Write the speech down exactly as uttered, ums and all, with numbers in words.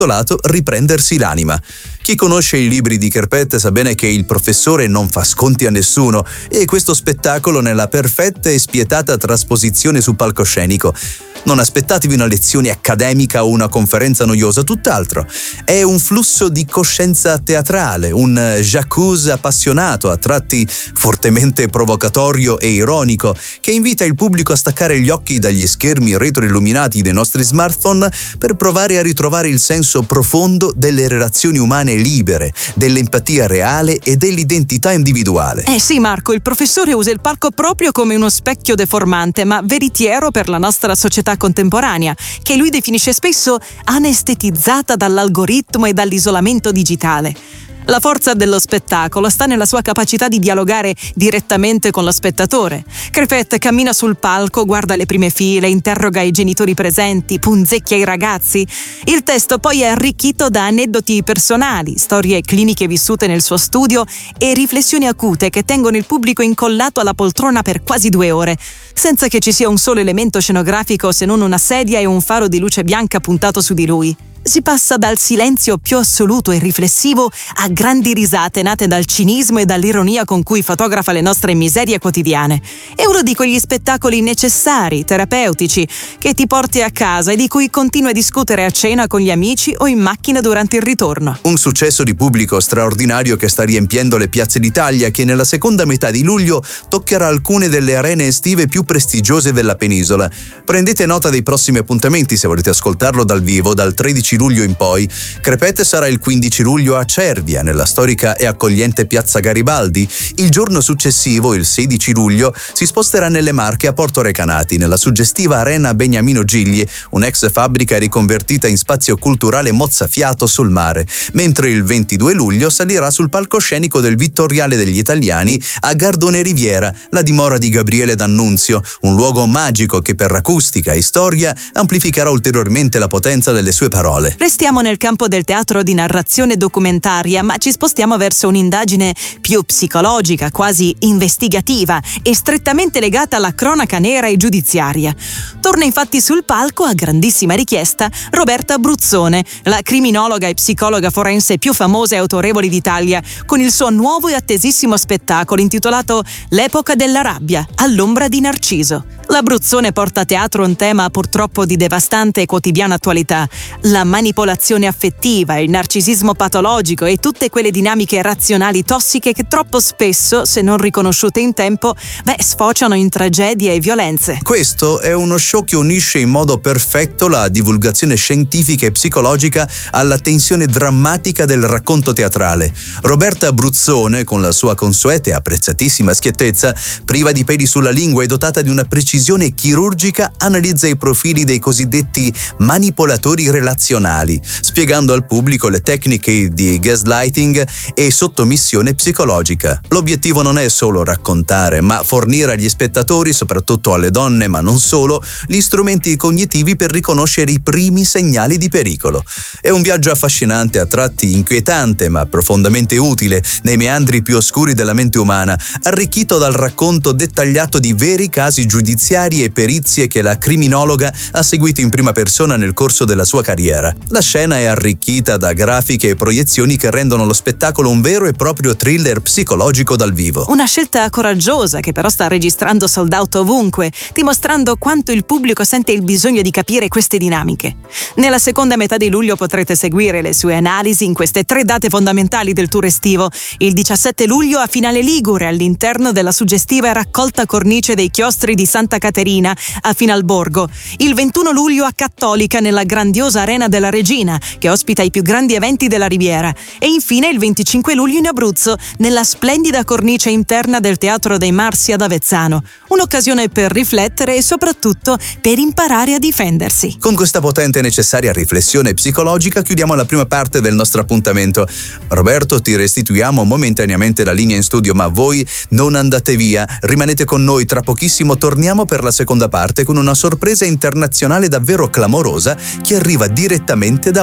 lato riprendersi l'anima. Chi conosce i libri di Kerpet sa bene che il professore non fa sconti a nessuno e questo spettacolo nella perfetta e spietata trasposizione su palcoscenico. Non aspettatevi una lezione accademica o una conferenza noiosa, tutt'altro. È un flusso di coscienza teatrale, un jacuzzi appassionato, a tratti fortemente provocatorio e ironico, che invita il pubblico a staccare gli occhi dagli schermi retroilluminati dei nostri smartphone per provare a ritrovare il senso profondo delle relazioni umane libere, dell'empatia reale e dell'identità individuale. Eh sì, Marco, il professore usa il palco proprio come uno specchio deformante, ma veritiero per la nostra società contemporanea, che lui definisce spesso anestetizzata dall'algoritmo e dall'isolamento digitale. La forza dello spettacolo sta nella sua capacità di dialogare direttamente con lo spettatore. Kerpet cammina sul palco, guarda le prime file, interroga i genitori presenti, punzecchia i ragazzi. Il testo poi è arricchito da aneddoti personali, storie cliniche vissute nel suo studio e riflessioni acute che tengono il pubblico incollato alla poltrona per quasi due ore, senza che ci sia un solo elemento scenografico se non una sedia e un faro di luce bianca puntato su di lui. Si passa dal silenzio più assoluto e riflessivo a grandi risate nate dal cinismo e dall'ironia con cui fotografa le nostre miserie quotidiane. È uno di quegli spettacoli necessari, terapeutici, che ti porti a casa e di cui continui a discutere a cena con gli amici o in macchina durante il ritorno. Un successo di pubblico straordinario che sta riempiendo le piazze d'Italia, che nella seconda metà di luglio toccherà alcune delle arene estive più prestigiose della penisola. Prendete nota dei prossimi appuntamenti se volete ascoltarlo dal vivo dal tredici luglio in poi. Kerpet sarà il quindici luglio a Cervia, nella storica e accogliente piazza Garibaldi. Il giorno successivo, il sedici luglio, si sposterà nelle Marche a Porto Recanati, nella suggestiva arena Beniamino Gigli, un'ex fabbrica riconvertita in spazio culturale mozzafiato sul mare, mentre il ventidue luglio salirà sul palcoscenico del Vittoriale degli Italiani a Gardone Riviera, la dimora di Gabriele D'Annunzio, un luogo magico che per acustica e storia amplificherà ulteriormente la potenza delle sue parole. Restiamo nel campo del teatro di narrazione documentaria, ma ci spostiamo verso un'indagine più psicologica, quasi investigativa e strettamente legata alla cronaca nera e giudiziaria. Torna infatti sul palco, a grandissima richiesta, Roberta Bruzzone, la criminologa e psicologa forense più famosa e autorevole d'Italia, con il suo nuovo e attesissimo spettacolo intitolato L'epoca della rabbia, all'ombra di Narciso. La Bruzzone porta a teatro un tema purtroppo di devastante e quotidiana attualità: la manipolazione affettiva, il narcisismo patologico e tutte quelle dinamiche razionali tossiche che troppo spesso, se non riconosciute in tempo, beh, sfociano in tragedie e violenze. Questo è uno show che unisce in modo perfetto la divulgazione scientifica e psicologica alla tensione drammatica del racconto teatrale. Roberta Bruzzone, con la sua consueta e apprezzatissima schiettezza, priva di peli sulla lingua e dotata di una precisione chirurgica, analizza i profili dei cosiddetti manipolatori relazionali, spiegando al pubblico le tecniche di gaslighting e sottomissione psicologica. L'obiettivo non è solo raccontare, ma fornire agli spettatori, soprattutto alle donne, ma non solo, gli strumenti cognitivi per riconoscere i primi segnali di pericolo. È un viaggio affascinante, a tratti inquietante, ma profondamente utile nei meandri più oscuri della mente umana, arricchito dal racconto dettagliato di veri casi giudiziari e perizie che la criminologa ha seguito in prima persona nel corso della sua carriera. La scena è arricchita da grafiche e proiezioni che rendono lo spettacolo un vero e proprio thriller psicologico dal vivo. Una scelta coraggiosa che però sta registrando sold out ovunque, dimostrando quanto il pubblico sente il bisogno di capire queste dinamiche. Nella seconda metà di luglio potrete seguire le sue analisi in queste tre date fondamentali del tour estivo. Il diciassette luglio a Finale Ligure, all'interno della suggestiva e raccolta cornice dei chiostri di Santa Caterina a Finalborgo. Il ventuno luglio a Cattolica, nella grandiosa Arena della Regina, che ospita i più grandi eventi della Riviera. E infine il venticinque luglio in Abruzzo, nella splendida cornice interna del Teatro dei Marsi ad Avezzano. Un'occasione per riflettere e soprattutto per imparare a difendersi. Con questa potente e necessaria riflessione psicologica chiudiamo la prima parte del nostro appuntamento. Roberto, ti restituiamo momentaneamente la linea in studio, ma voi non andate via, rimanete con noi, tra pochissimo torniamo per la seconda parte con una sorpresa internazionale davvero clamorosa che arriva direttamente da